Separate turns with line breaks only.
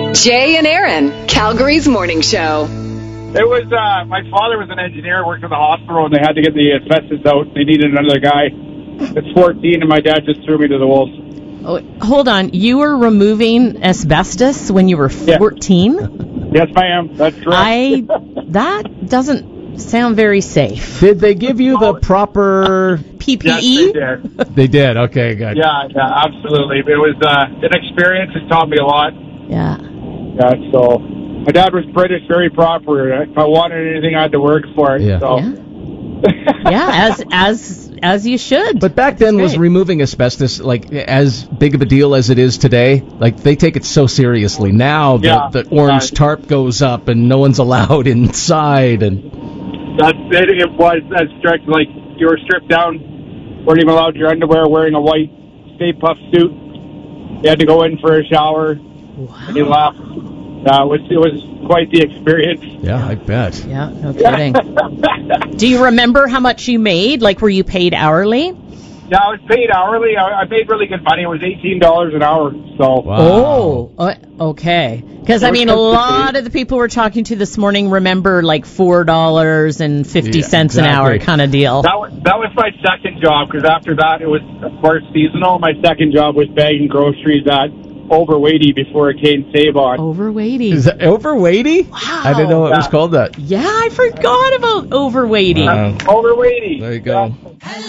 Jay and Aaron, Calgary's morning show.
It was, my father was an engineer, worked in the hospital, and they had to get the asbestos out. They needed another guy. It's 14, and my dad just threw me to the wolves.
Oh, hold on. You were removing asbestos when you were 14?
Yes, I am. That's correct.
That doesn't sound very safe.
Did they give you the proper
PPE?
Yes, they did.
They did. Okay, good.
Yeah, absolutely. It was an experience. It taught me a lot.
Yeah.
Yeah, so my dad was British, very proper. If I wanted anything, I had to work for it.
Yeah.
So.
Yeah, as you should.
But back then, was removing asbestos like as big of a deal as it is today? Like, they take it so seriously. Now the orange tarp goes up and no one's allowed inside. And
That's it. It was as strict. Like, you were stripped down, weren't even allowed your underwear, wearing a white Stay Puft suit. You had to go in for a shower.
Wow.
And you left. It was quite the experience.
yeah, I bet.
Yeah, no kidding. Do you remember how much you made? Like, were you paid hourly?
Yeah, I was paid hourly. I made really good money. It was $18 an hour. So.
Wow.
Oh, okay. Because, I mean, a lot of the people we're talking to this morning remember, like, $4.50 an hour kind of deal.
That was my second job, because after that, it was, of course, seasonal. My second job was bagging groceries at Overweighty before it came Save-On.
Overweighty.
Is that Overweighty?
Wow.
I didn't know it was called that.
Yeah, I forgot about Overweighty.
Overweighty.
There you go.
Yeah.